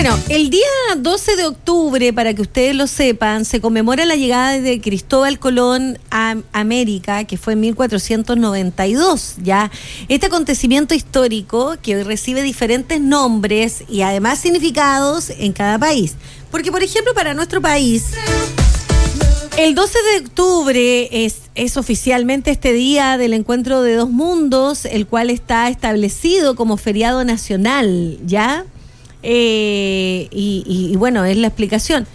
Bueno, el día 12 de octubre, para que ustedes lo sepan, se conmemora la llegada de Cristóbal Colón a América, que fue en 1492, ¿ya? Este acontecimiento histórico que hoy recibe diferentes nombres y además significados en cada país. Porque, por ejemplo, para nuestro país, el 12 de octubre es oficialmente este día del encuentro de dos mundos, el cual está establecido como feriado nacional, ¿ya? Y bueno, es la explicación.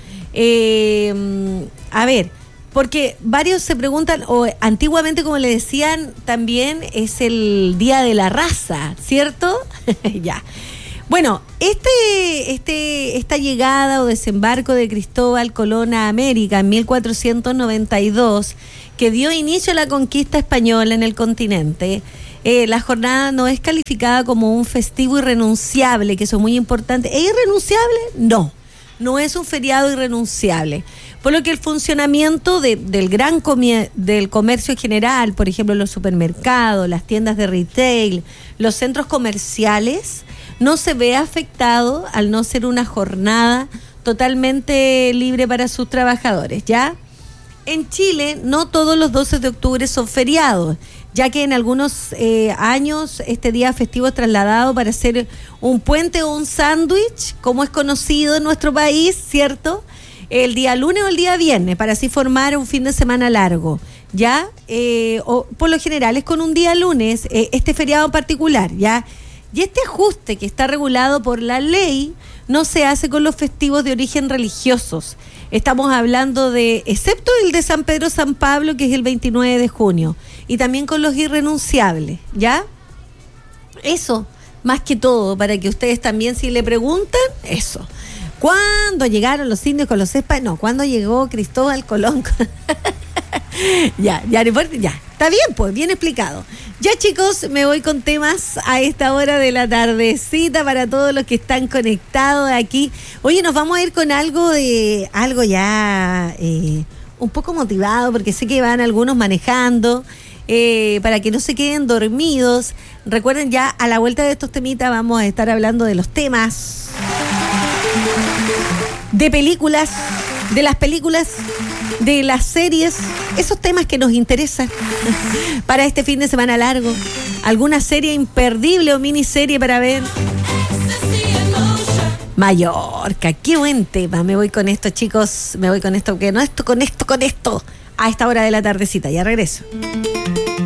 A ver, porque varios se preguntan, o antiguamente, como le decían, también es el Día de la Raza, ¿cierto? Ya. Bueno, esta llegada o desembarco de Cristóbal Colón a América en 1492, que dio inicio a la conquista española en el continente. La jornada no es calificada como un festivo irrenunciable, que eso es muy importante. ¿Es irrenunciable? No es un feriado irrenunciable. Por lo que el funcionamiento del comercio en general, por ejemplo, los supermercados, las tiendas de retail, los centros comerciales, no se ve afectado al no ser una jornada totalmente libre para sus trabajadores, ¿ya? En Chile, no todos los 12 de octubre son feriados, ya que en algunos años este día festivo es trasladado para hacer un puente o un sándwich, como es conocido en nuestro país, ¿cierto? El día lunes o el día viernes, para así formar un fin de semana largo, ¿ya? O por lo general es con un día lunes, este feriado en particular, ¿ya? Y este ajuste que está regulado por la ley no se hace con los festivos de origen religiosos. Estamos hablando excepto el de San Pedro San Pablo, que es el 29 de junio, y también con los irrenunciables, ¿ya? Eso, más que todo, para que ustedes también, si le preguntan, eso. ¿Cuándo llegaron los indios con los españoles? No, ¿cuándo llegó Cristóbal Colón? Ya, está bien, pues, bien explicado. Ya, chicos, me voy con temas a esta hora de la tardecita para todos los que están conectados aquí. Oye, nos vamos a ir con algo ya un poco motivado, porque sé que van algunos manejando, para que no se queden dormidos. Recuerden, ya a la vuelta de estos temitas vamos a estar hablando de los temas de películas, de las películas, de las series, esos temas que nos interesan para este fin de semana largo. ¿Alguna serie imperdible o miniserie para ver? Mallorca, qué buen tema. Me voy con esto, chicos. Me voy con esto, a esta hora de la tardecita. Ya regreso.